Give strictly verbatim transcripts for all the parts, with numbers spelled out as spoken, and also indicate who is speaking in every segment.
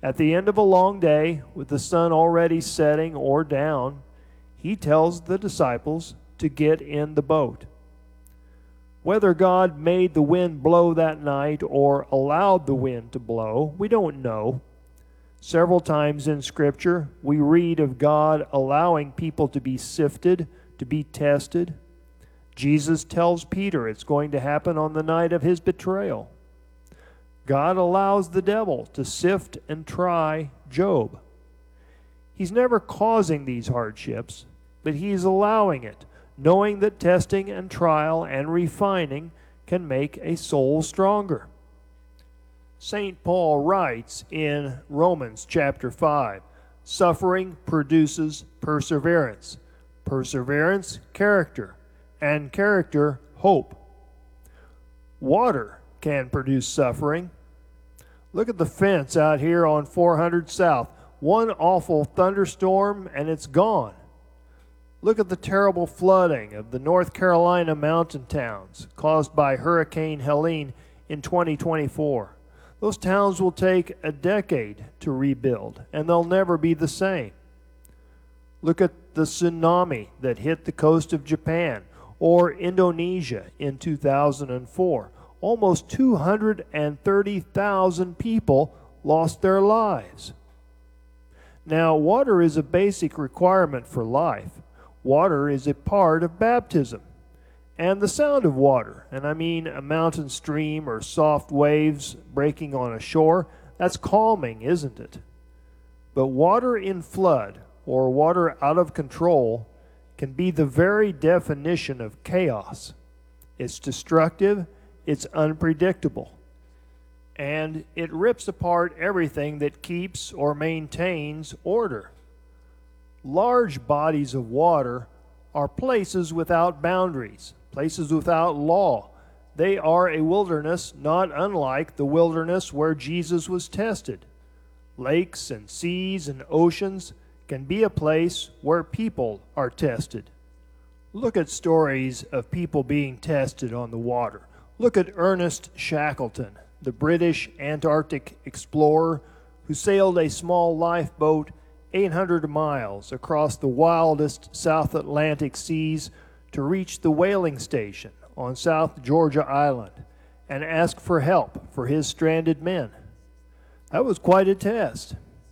Speaker 1: At the end of a long day, with the sun already setting or down, he tells the disciples to get in the boat. Whether God made the wind blow that night or allowed the wind to blow, we don't know. Several times in Scripture, we read of God allowing people to be sifted, to be tested. Jesus tells Peter it's going to happen on the night of his betrayal. God allows the devil to sift and try Job. He's never causing these hardships, but he's allowing it, knowing that testing and trial and refining can make a soul stronger. Saint Paul writes in Romans chapter five, suffering produces perseverance, perseverance, character, and character, hope. Water can produce suffering. Look at the fence out here on four hundred South. One awful thunderstorm and it's gone. Look at the terrible flooding of the North Carolina mountain towns caused by Hurricane Helene in twenty twenty-four. Those towns will take a decade to rebuild, and they'll never be the same. Look at the tsunami that hit the coast of Japan or Indonesia in two thousand four. Almost two hundred thirty thousand people lost their lives. Now, water is a basic requirement for life. Water is a part of baptism. And the sound of water, and I mean a mountain stream or soft waves breaking on a shore, that's calming, isn't it? But water in flood or water out of control can be the very definition of chaos. It's destructive, it's unpredictable, and it rips apart everything that keeps or maintains order. Large bodies of water are places without boundaries, places without law. They are a wilderness not unlike the wilderness where Jesus was tested. Lakes and seas and oceans can be a place where people are tested. Look at stories of people being tested on the water. Look at Ernest Shackleton, the British Antarctic explorer who sailed a small lifeboat eight hundred miles across the wildest South Atlantic seas to reach the whaling station on South Georgia Island and ask for help for his stranded men. That was quite a test.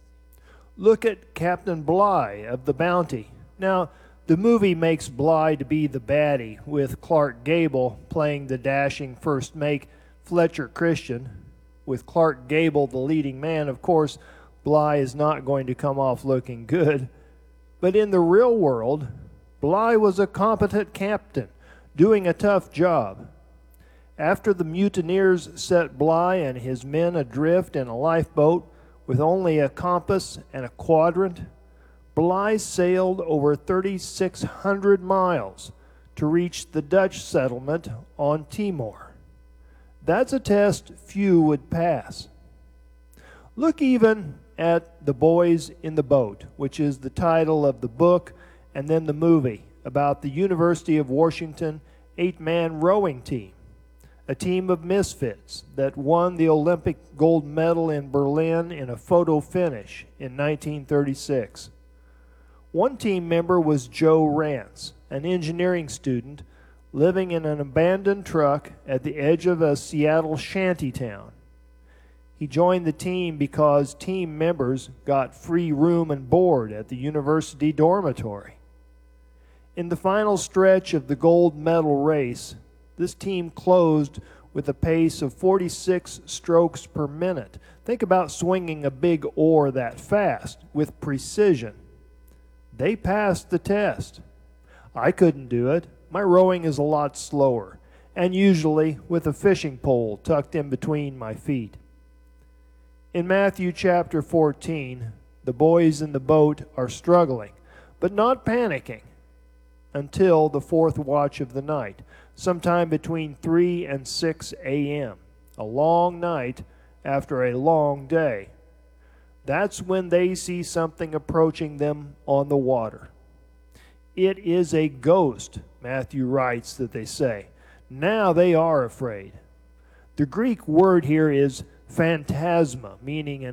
Speaker 1: Look at Captain Bligh of the Bounty. Now, the movie makes Bligh to be the baddie, with Clark Gable playing the dashing first mate Fletcher Christian. With Clark Gable the leading man, of course, Bligh is not going to come off looking good. But in the real world, Bligh was a competent captain, doing a tough job. After the mutineers set Bligh and his men adrift in a lifeboat with only a compass and a quadrant, Bligh sailed over thirty-six hundred miles to reach the Dutch settlement on Timor. That's a test few would pass. Look even at The Boys in the Boat, which is the title of the book and then the movie about the University of Washington eight-man rowing team, a team of misfits that won the Olympic gold medal in Berlin in a photo finish in nineteen thirty-six. One team member was Joe Rance, an engineering student living in an abandoned truck at the edge of a Seattle shanty town. He joined the team because team members got free room and board at the university dormitory. In the final stretch of the gold medal race, this team closed with a pace of forty-six strokes per minute. Think about swinging a big oar that fast with precision. They passed the test. I couldn't do it. My rowing is a lot slower, and usually with a fishing pole tucked in between my feet. In Matthew chapter fourteen, the boys in the boat are struggling, but not panicking, until the fourth watch of the night, sometime between three and six a.m., a long night after a long day. That's when they see something approaching them on the water. It is a ghost, Matthew writes that they say. Now they are afraid. The Greek word here is phantasma, meaning an